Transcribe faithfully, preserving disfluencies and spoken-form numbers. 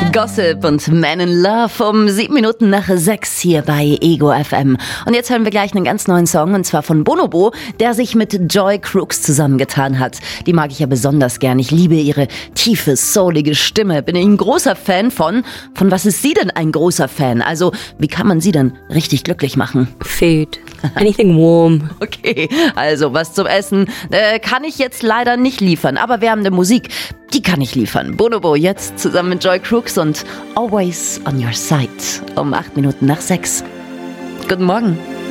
Gossip und Man in Love um sieben Minuten nach sechs hier bei Ego F M. Und jetzt hören wir gleich einen ganz neuen Song, und zwar von Bonobo, der sich mit Joy Crooks zusammengetan hat. Die mag ich ja besonders gern. Ich liebe ihre tiefe, soulige Stimme. Bin ich ein großer Fan von. Von was ist sie denn ein großer Fan? Also, wie kann man sie denn richtig glücklich machen? Food. Anything warm. Okay, also was zum Essen äh, kann ich jetzt leider nicht liefern, aber wärmende Musik, die kann ich liefern. Bonobo jetzt zusammen mit Joy Crooks und Always on Your Side um acht Minuten nach sechs. Guten Morgen.